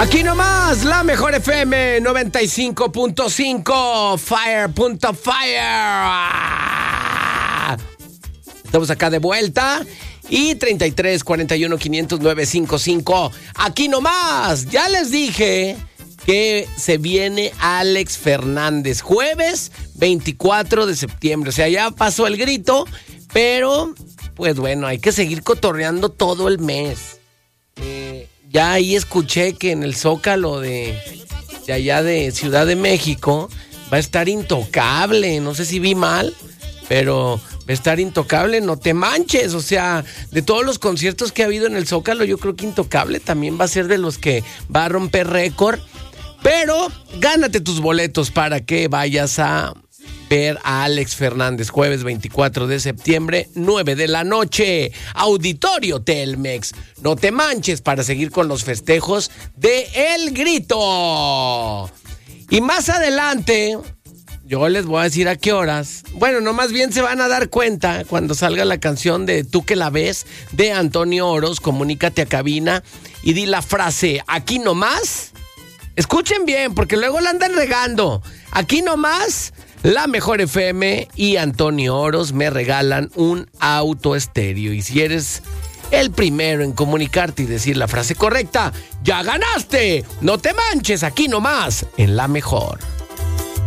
Aquí nomás, la mejor FM 95.5, Fire.Fire. Estamos acá de vuelta. Y 33 41 500 955. Aquí nomás, ya les dije que se viene Alex Fernández, jueves 24 de septiembre. O sea, ya pasó el grito, pero pues bueno, hay que seguir cotorreando todo el mes. Ya ahí escuché que en el Zócalo de allá de Ciudad de México va a estar Intocable. No sé si vi mal, pero va a estar Intocable, no te manches. O sea, de todos los conciertos que ha habido en el Zócalo, yo creo que Intocable también va a ser de los que va a romper récord. Pero gánate tus boletos para que vayas a ver a Alex Fernández, jueves 24 de septiembre, 9 de la noche, Auditorio Telmex. No te manches para seguir con los festejos de El Grito. Y más adelante, yo les voy a decir a qué horas. Bueno, no, más bien se van a dar cuenta cuando salga la canción de Tú que la ves, de Antonio Oros. Comunícate a cabina y di la frase, aquí nomás. Escuchen bien, porque luego la andan regando. Aquí nomás, la mejor FM y Antonio Oros me regalan un auto estéreo. Y si eres el primero en comunicarte y decir la frase correcta, ¡ya ganaste! No te manches, aquí nomás, en la mejor.